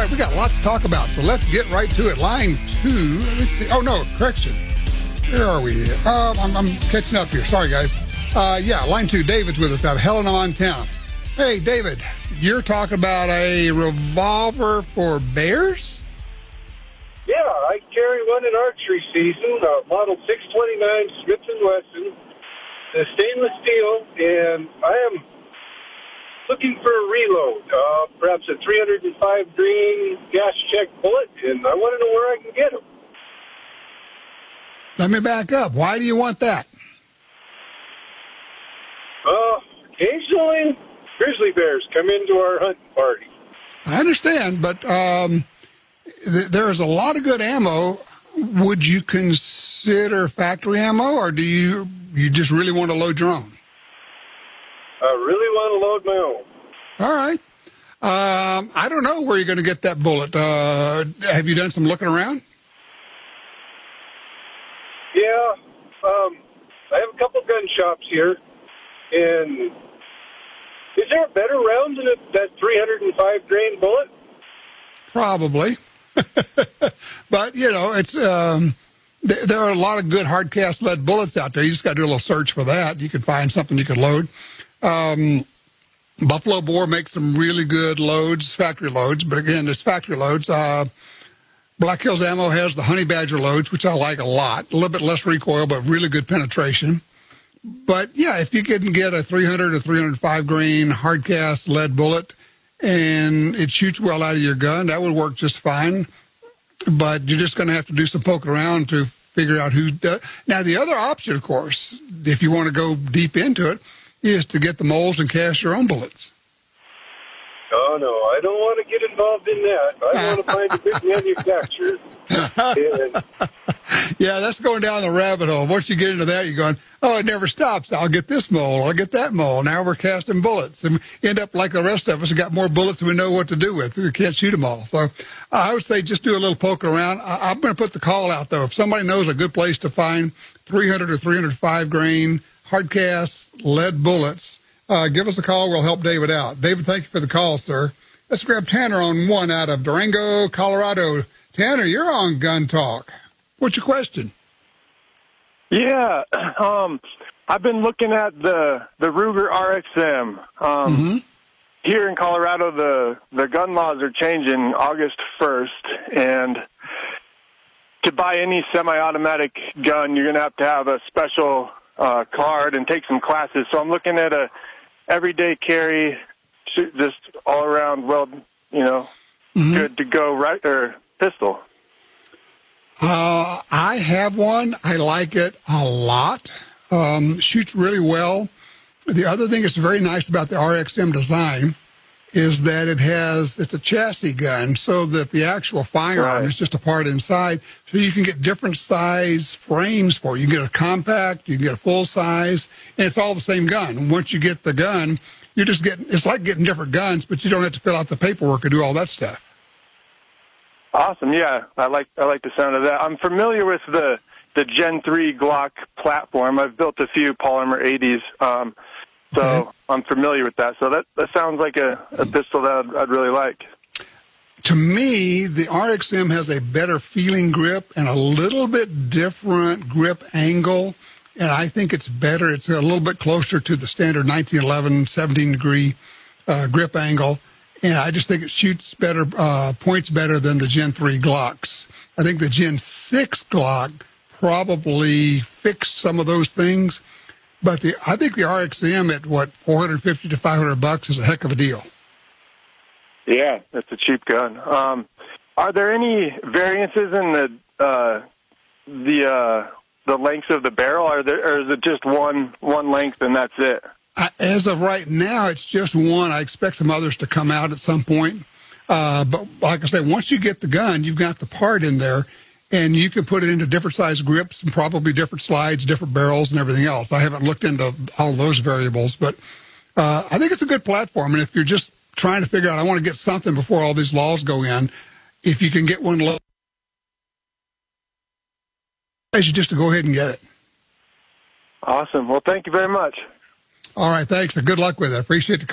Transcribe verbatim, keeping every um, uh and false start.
right, we got lots to talk about, so let's get right to it. Line two, let's see. Oh, no, correction. Where are we? Um, I'm, I'm catching up here. Sorry, guys. Uh, yeah, line two, David's with us out of Helena, Montana. Hey, David, you're talking about a revolver for bears? Yeah, I carry one in archery season, uh, model six twenty-nine Smith and Wesson, the stainless steel, and I am looking for a reload, uh, perhaps a three oh five grain gas check bullet, and I want to know where I can get them. Let me back up. Why do you want that? Uh, occasionally, grizzly bears come into our hunting party. I understand, but um, th- there's a lot of good ammo. Would you consider factory ammo, or do you you just really want to load your own? I really want to load my own. All right. Um, I don't know where you're going to get that bullet. Uh, have you done some looking around? Yeah. Um, I have a couple gun shops here, and is there a better round than a, that three oh five grain bullet? Probably. But, you know, it's um, th- there are a lot of good hard cast lead bullets out there. You just got to do a little search for that. You can find something you can load. Um, Buffalo Bore makes some really good loads, factory loads, but again, it's factory loads. Uh, Black Hills Ammo has the Honey Badger loads, which I like a lot. A little bit less recoil, but really good penetration. But yeah, if you can get a three hundred or three oh five grain hard cast lead bullet and it shoots well out of your gun, that would work just fine. But you're just going to have to do some poking around to figure out who does. Now, the other option, of course, if you want to go deep into it, is to get the molds and cast your own bullets. Oh, no, I don't want to get involved in that. I want to find a big manufacturer. And yeah, that's going down the rabbit hole. Once you get into that, you're going, oh, it never stops. I'll get this mold. I'll get that mold. Now we're casting bullets. And we end up like the rest of us and got more bullets than we know what to do with. We can't shoot them all. So uh, I would say just do a little poking around. I- I'm going to put the call out, though. If somebody knows a good place to find three hundred or three oh five grain hard cast lead bullets, uh, give us a call. We'll help David out. David, thank you for the call, sir. Let's grab Tanner on one out of Durango, Colorado. Tanner, you're on Gun Talk. What's your question? Yeah, um, I've been looking at the the Ruger R X M. Um, Mm-hmm. Here in Colorado, the, the gun laws are changing August first, and to buy any semi-automatic gun, you're going to have to have a special uh, card and take some classes. So I'm looking at a everyday carry, shoot just all around, well, you know, Mm-hmm. good to go right or pistol. Uh, I have one. I like it a lot. Um, shoots really well. The other thing that's very nice about the R X M design is that it has, it's a chassis gun, so that the actual firearm Right. is just a part inside. So you can get different size frames for it. You can get a compact, you can get a full size, and it's all the same gun. Once you get the gun, you're just getting, it's like getting different guns, but you don't have to fill out the paperwork and do all that stuff. Awesome, yeah, I like I like the sound of that. I'm familiar with the the Gen three Glock platform. I've built a few polymer eighties, um, so Okay. I'm familiar with that. So that, that sounds like a, a pistol that I'd, I'd really like. To me, the R X M has a better feeling grip and a little bit different grip angle, and I think it's better. It's a little bit closer to the standard nineteen eleven seventeen degree uh, grip angle, and I just think it shoots better, uh, points better than the Gen three Glocks. I think the Gen six Glock probably fixed some of those things, but the I think the R X M at, what, four hundred fifty to five hundred bucks is a heck of a deal. Yeah, that's a cheap gun. Um, are there any variances in the uh, the uh, the lengths of the barrel? Are there, or is it just one one length and that's it? I, as of right now, it's just one. I expect some others to come out at some point. Uh, but like I said, once you get the gun, you've got the part in there, and you can put it into different size grips and probably different slides, different barrels, and everything else. I haven't looked into all those variables, but uh, I think it's a good platform. And if you're just trying to figure out, I want to get something before all these laws go in, if you can get one low, I should just to go ahead and get it. Awesome. Well, thank you very much. All right, thanks, and good luck with it. I appreciate the